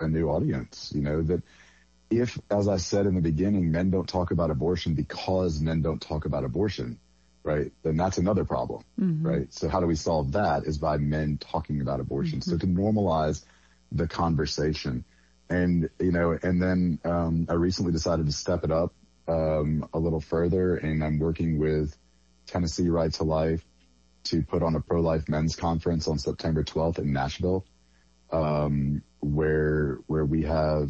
a new audience, that if, as I said in the beginning, men don't talk about abortion because men don't talk about abortion, right, then that's another problem, right? So how do we solve that is by men talking about abortion. So to normalize the conversation. And, and then I recently decided to step it up a little further, and I'm working with Tennessee Right to Life to put on a pro-life men's conference on September 12th in Nashville, where we have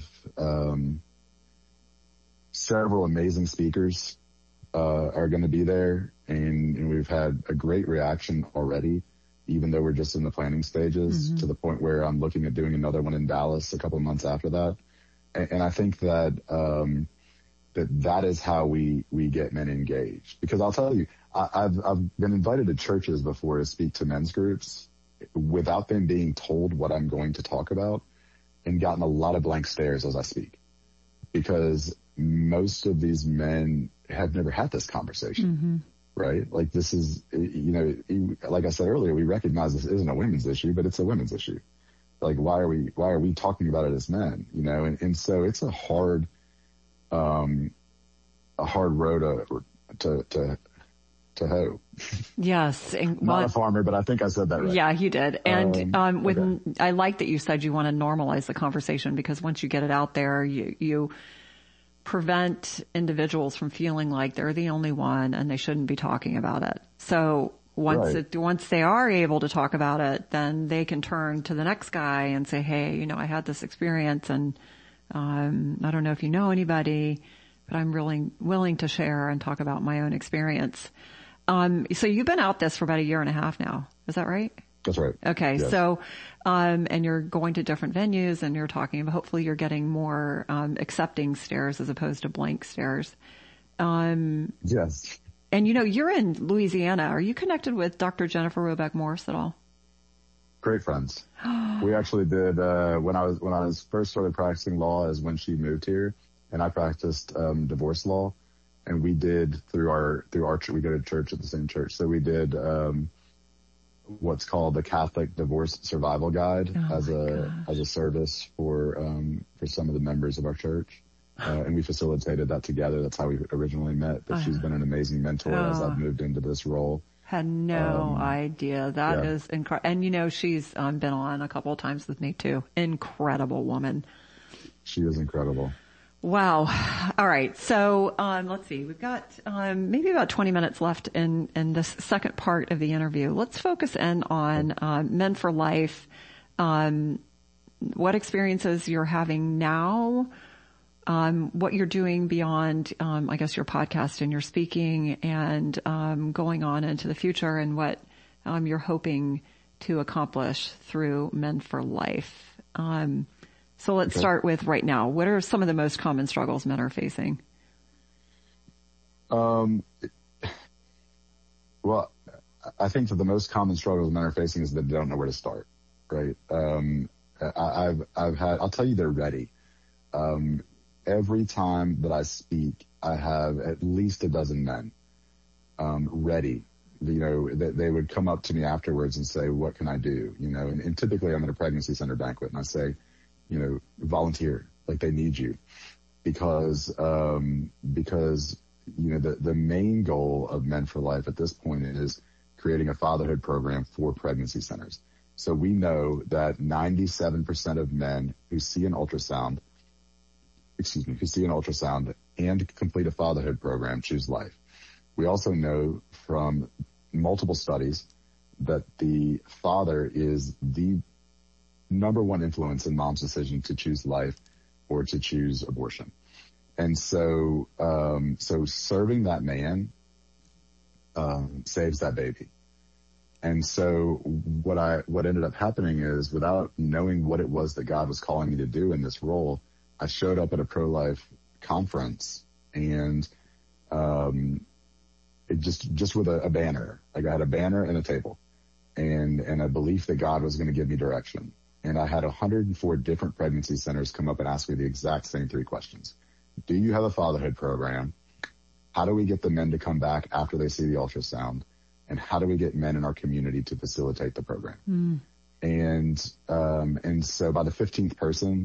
several amazing speakers are going to be there, and we've had a great reaction already, even though we're just in the planning stages, to the point where I'm looking at doing another one in Dallas a couple of months after that. And I think that that is how we get men engaged. Because I'll tell you, I've been invited to churches before to speak to men's groups without them being told what I'm going to talk about, and gotten a lot of blank stares as I speak, because most of these men have never had this conversation, right? Like, this is, like I said earlier, we recognize this isn't a women's issue, but it's a women's issue. Like, why are we talking about it as men, and so it's a hard road to hoe. Yes. And, not a farmer, but I think I said that right. Yeah, you did. And I like that you said you want to normalize the conversation, because once you get it out there, you prevent individuals from feeling like they're the only one and they shouldn't be talking about it. So once they are able to talk about it, then they can turn to the next guy and say, hey, I had this experience, and I don't know if you know anybody, but I'm really willing to share and talk about my own experience. So you've been out this for about 1.5 years now. Is that right? That's right. Okay. Yes. So, and you're going to different venues, and you're talking about, hopefully you're getting more, accepting stares as opposed to blank stares. Yes. And you're in Louisiana. Are you connected with Dr. Jennifer Robeck Morse at all? Great friends. We actually did, when I was first started practicing law is when she moved here, and I practiced, divorce law, and we did through our church, we go to church at the same church. So we did, what's called the Catholic Divorce Survival Guide as a service for some of the members of our church. And we facilitated that together. That's how we originally met. But she's been an amazing mentor as I've moved into this role. Had no idea. That is incredible. And she's been on a couple of times with me too. Incredible woman. She is incredible. Wow. All right. So, let's see. We've got, maybe about 20 minutes left in this second part of the interview. Let's focus in on, Men for Life, what experiences you're having now, what you're doing beyond, I guess your podcast and your speaking, and, going on into the future, and what, you're hoping to accomplish through Men for Life. So let's start with right now. What are some of the most common struggles men are facing? Well, I think that the most common struggles men are facing is that they don't know where to start, right? I'll tell you, they're ready. Every time that I speak, I have at least a dozen men, ready. That they would come up to me afterwards and say, what can I do? And typically I'm at a pregnancy center banquet, and I say, volunteer, like they need you, because the main goal of Men for Life at this point is creating a fatherhood program for pregnancy centers. So we know that 97% of men who see an ultrasound and complete a fatherhood program choose life. We also know from multiple studies that the father is the number one influence in mom's decision to choose life or to choose abortion. And so serving that man, saves that baby. And so what ended up happening is, without knowing what it was that God was calling me to do in this role, I showed up at a pro-life conference, and, it just with a banner. Like, I had a banner and a table, and a belief that God was going to give me direction. And I had 104 different pregnancy centers come up and ask me the exact same 3 questions. Do you have a fatherhood program? How do we get the men to come back after they see the ultrasound? And how do we get men in our community to facilitate the program? And so by the 15th person,